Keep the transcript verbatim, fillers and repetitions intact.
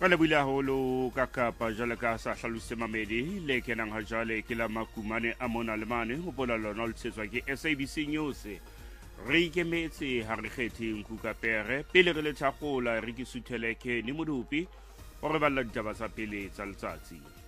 Kale buile haholo ka Kapa jwale ka sa hlalose mamedi le kenang ha jwale ke la makumane a mona le mane ho bola lona le tshetswa ke S A B C News re ikemetse ha re kgethe nkuka pere pele re le thagola re ke sutheleke ni modupi o re balla ditaba tsa pele tsa letsatsi.